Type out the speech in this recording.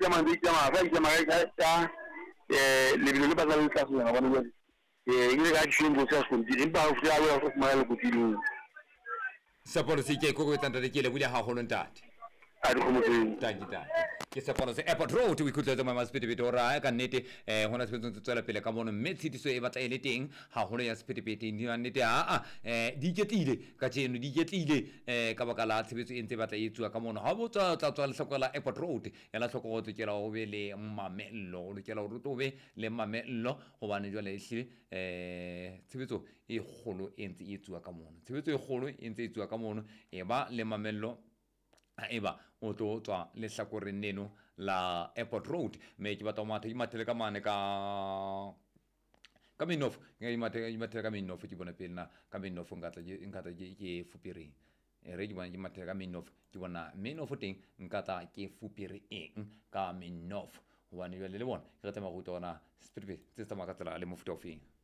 mandi jama fa jama ta le ba la ka na ba no ile ga tshimbo sa go di ba fu ya wa go ma le go di saporo se ke go tanta de ke le bule ha ho ntate a di go mo tangi ke saporo se airport road we kutla ma speed bit ora ka nnete hona se tso tsela pele ka mono mme tshitiso e batla ele teng ha holo ya speed bit ni nnete di ketile ka tseno di ketile ka baka la tshebetso e ntse batla e tswa ka mono ha bo tsa le hlokola airport road ya la hloko go tsela o be le mamello o lokela o rutobe le mamello hobane jwale ehle tshebetso e kgolo e ntse e tswa ka mono tshebetso e kgolo e ntse e tswa ka mono e ba le mamello eba o tlo tswa le hlakoreng neno la airport road me ke batla mathe imathele ka mane ka minof imathele ka minof ke bona pele na ka minof nkatla ke fupere re di bona imathele ka minof ke bona minof teng nkatla ke fupere eng ka minof hobane le bona ke re tsama go tsona spirit tse tsa makatsela le mofuta ofeng